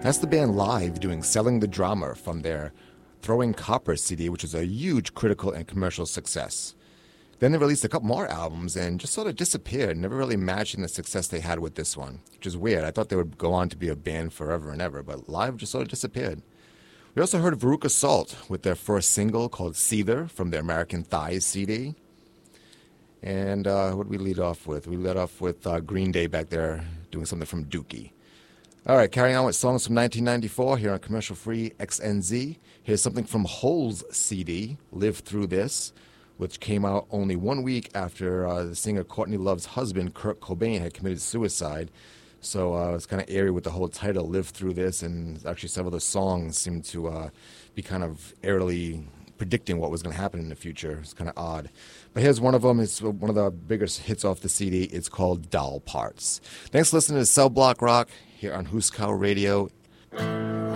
That's the band Live doing Selling the Drama from their Throwing Copper CD, which was a huge critical and commercial success. Then they released a couple more albums and just sort of disappeared, never really matching the success they had with this one, which is weird. I thought they would go on to be a band forever and ever, but Live just sort of disappeared. We also heard of Veruca Salt with their first single called Seether from their American Thighs CD. And what did we lead off with? We led off with Green Day back there doing something from Dookie. All right, carrying on with songs from 1994 here on Commercial Free XNZ. Here's something from Hole's CD, Live Through This, which came out only 1 week after the singer Courtney Love's husband, Kurt Cobain, had committed suicide. So it's kind of airy with the whole title, Live Through This, and actually several of the songs seem to be kind of airily predicting what was going to happen in the future. It's kind of odd. But here's one of them. It's one of the biggest hits off the CD. It's called Doll Parts. Thanks for listening to Cell Block Rock here on Huskow Radio